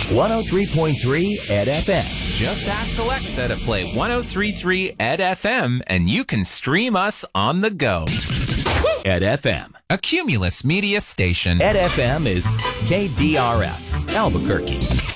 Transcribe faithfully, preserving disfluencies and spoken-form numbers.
one oh three point three Ed F M. Just ask Alexa to play one oh three point three Ed F M, and you can stream us on the go. Ed F M. A Cumulus Media station. Ed F M is K D R F, Albuquerque.